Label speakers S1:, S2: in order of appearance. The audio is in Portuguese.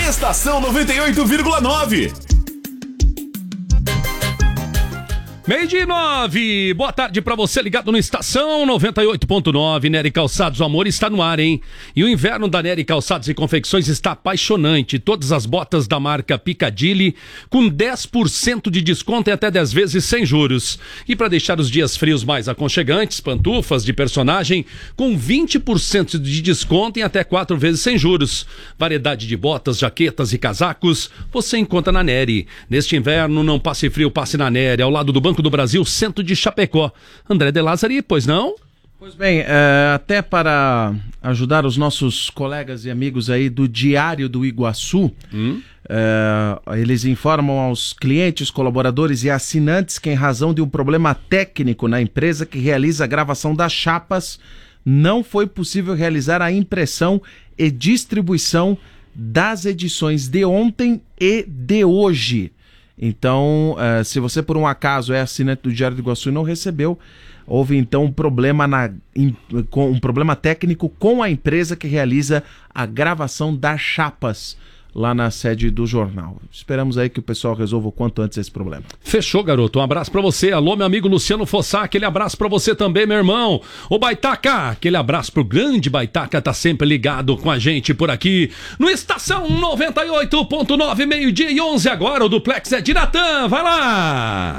S1: Estação 98,9.
S2: 12:09, boa tarde pra você ligado no Estação 98.9, Nery Calçados, o amor está no ar, hein? E o inverno da Nery Calçados e Confecções está apaixonante, todas as botas da marca Piccadilly com 10% de desconto e até 10 vezes sem juros. E para deixar os dias frios mais aconchegantes, pantufas de personagem com 20% de desconto e até 4 vezes sem juros. Variedade de botas, jaquetas e casacos você encontra na Nery. Neste inverno não passe frio, passe na Nery, ao lado do Banco do Brasil, centro de Chapecó. André de Lázari, pois não?
S3: Pois bem, até para ajudar os nossos colegas e amigos aí do Diário do Iguaçu, eles informam aos clientes, colaboradores e assinantes que, em razão de um problema técnico na empresa que realiza a gravação das chapas, não foi possível realizar a impressão e distribuição das edições de ontem e de hoje. Então, se você por um acaso é assinante do Diário do Iguaçu e não recebeu, houve então um problema, um problema técnico com a empresa que realiza a gravação das chapas lá na sede do jornal. Esperamos aí que o pessoal resolva o quanto antes esse problema.
S2: Fechou, garoto. Um abraço pra você. Alô, meu amigo Luciano Fossá, aquele abraço pra você também, meu irmão. Ô, Baitaca, aquele abraço pro grande Baitaca, tá sempre ligado com a gente por aqui no Estação 98.9, 12:11 agora. O duplex é de Natan. Vai lá!